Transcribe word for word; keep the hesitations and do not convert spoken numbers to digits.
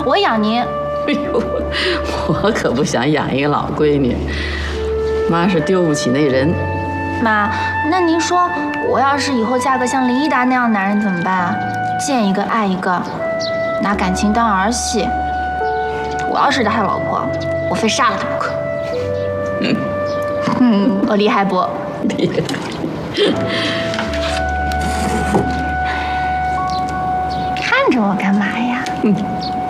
我养您。 哎呦，我可不想养一个老闺女，妈是丢不起那人。 妈，那您说我要是以后嫁个像林一达那样的男人怎么办啊？见一个爱一个，拿感情当儿戏。我要是他老婆，我非杀了他不可。嗯，嗯，我厉害不？ 厉害。 看着我干嘛呀？嗯。